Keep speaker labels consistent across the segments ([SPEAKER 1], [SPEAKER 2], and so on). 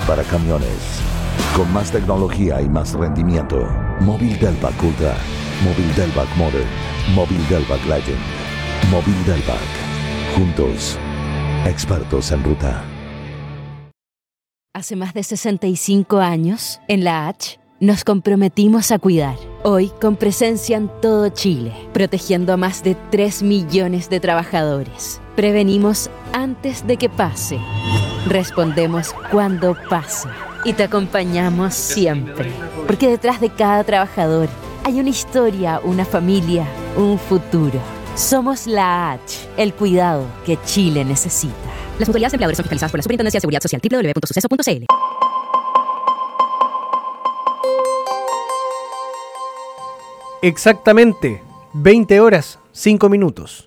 [SPEAKER 1] para camiones. Con más tecnología y más rendimiento. Móvil Delvac Ultra, Móvil Delvac Modern, Móvil Delvac Legend, Móvil Delvac. Juntos, expertos en ruta.
[SPEAKER 2] Hace más de 65 años, en la H, nos comprometimos a cuidar. Hoy, con presencia en todo Chile, protegiendo a más de 3 millones de trabajadores. Prevenimos antes de que pase. Respondemos cuando pasa. Y te acompañamos siempre. Porque detrás de cada trabajador hay una historia, una familia, un futuro. Somos la H, el cuidado que Chile necesita. Las mutualidades empleadores son fiscalizadas por la Superintendencia de Seguridad Social, www.suceso.cl.
[SPEAKER 3] Exactamente, 20 horas, 5 minutos.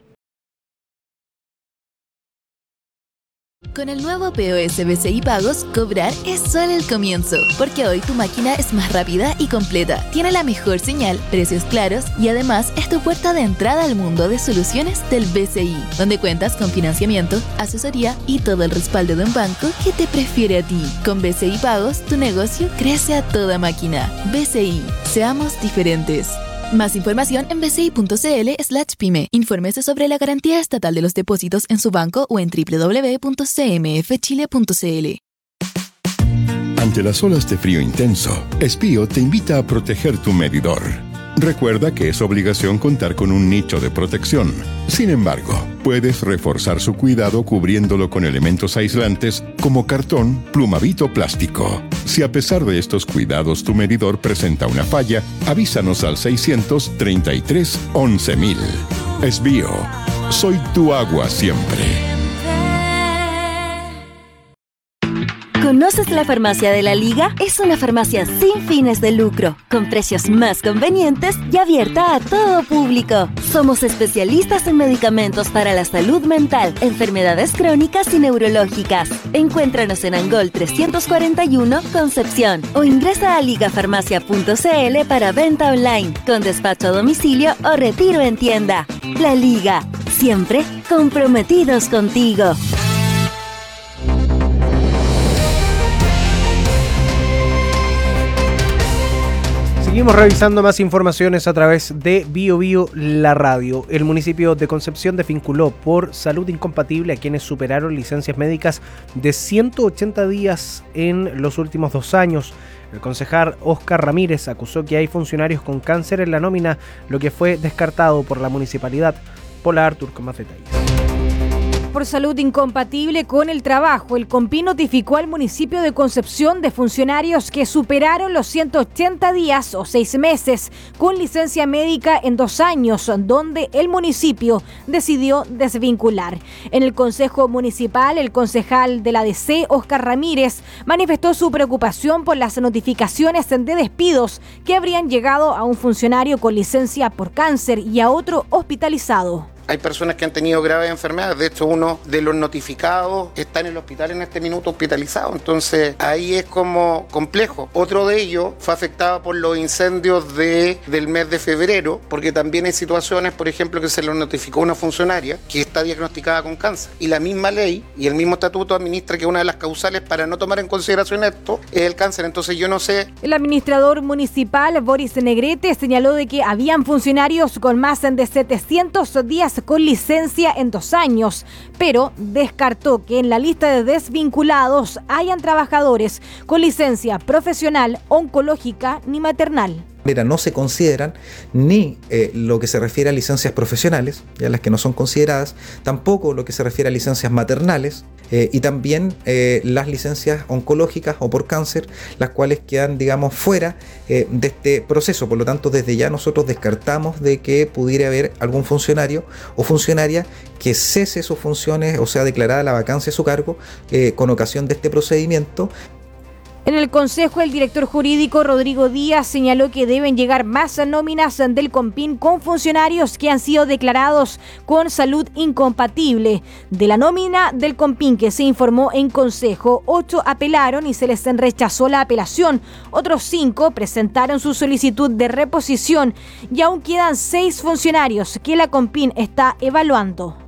[SPEAKER 4] Con el nuevo POS BCI Pagos, cobrar es solo el comienzo, porque hoy tu máquina es más rápida y completa, tiene la mejor señal, precios claros y además es tu puerta de entrada al mundo de soluciones del BCI, donde cuentas con financiamiento, asesoría y todo el respaldo de un banco que te prefiere a ti. Con BCI Pagos, tu negocio crece a toda máquina. BCI, seamos diferentes. Más información en bci.cl/pyme. Infórmese sobre la garantía estatal de los depósitos en su banco o en www.cmfchile.cl.
[SPEAKER 5] Ante las olas de frío intenso, Espío te invita a proteger tu medidor. Recuerda que es obligación contar con un nicho de protección. Sin embargo, puedes reforzar su cuidado cubriéndolo con elementos aislantes como cartón, plumavit o plástico. Si a pesar de estos cuidados tu medidor presenta una falla, avísanos al 633 11.000. Espío, soy tu agua siempre.
[SPEAKER 6] ¿Conoces la Farmacia de la Liga? Es una farmacia sin fines de lucro, con precios más convenientes y abierta a todo público. Somos especialistas en medicamentos para la salud mental, enfermedades crónicas y neurológicas. Encuéntranos en Angol 341, Concepción, o ingresa a ligafarmacia.cl para venta online, con despacho a domicilio o retiro en tienda. La Liga, siempre comprometidos contigo.
[SPEAKER 3] Seguimos revisando más informaciones a través de Bio Bio, la radio. El municipio de Concepción desvinculó por salud incompatible a quienes superaron licencias médicas de 180 días en los últimos 2 años. El concejal Óscar Ramírez acusó que hay funcionarios con cáncer en la nómina, lo que fue descartado por la municipalidad. Paula Artur con más detalles.
[SPEAKER 7] Por salud incompatible con el trabajo, el COMPIN notificó al municipio de Concepción de funcionarios que superaron los 180 días o 6 meses con licencia médica en 2 años, donde el municipio decidió desvincular. En el Consejo Municipal, el concejal de la DC, Óscar Ramírez, manifestó su preocupación por las notificaciones de despidos que habrían llegado a un funcionario con licencia por cáncer y a otro hospitalizado.
[SPEAKER 8] Hay personas que han tenido graves enfermedades, de hecho uno de los notificados está en el hospital en este minuto hospitalizado, entonces ahí es como complejo. Otro de ellos fue afectado por los incendios del mes de febrero, porque también hay situaciones, por ejemplo, que se lo notificó a una funcionaria que está diagnosticada con cáncer, y la misma ley y el mismo estatuto administra que una de las causales para no tomar en consideración esto es el cáncer, entonces yo no sé.
[SPEAKER 7] El administrador municipal, Boris Negrete, señaló de que habían funcionarios con más de 700 días con licencia en 2 años, pero descartó que en la lista de desvinculados hayan trabajadores con licencia profesional, oncológica ni maternal.
[SPEAKER 9] No se consideran ni lo que se refiere a licencias profesionales, ya las que no son consideradas, tampoco lo que se refiere a licencias maternales y también las licencias oncológicas o por cáncer, las cuales quedan, digamos, fuera de este proceso. Por lo tanto, desde ya nosotros descartamos de que pudiera haber algún funcionario o funcionaria que cese sus funciones o sea declarada la vacancia de su cargo con ocasión de este procedimiento.
[SPEAKER 7] En el Consejo, el director jurídico Rodrigo Díaz señaló que deben llegar más nóminas del COMPIN con funcionarios que han sido declarados con salud incompatible. De la nómina del COMPIN que se informó en Consejo, 8 apelaron y se les rechazó la apelación. Otros 5 presentaron su solicitud de reposición y aún quedan 6 funcionarios que la COMPIN está evaluando.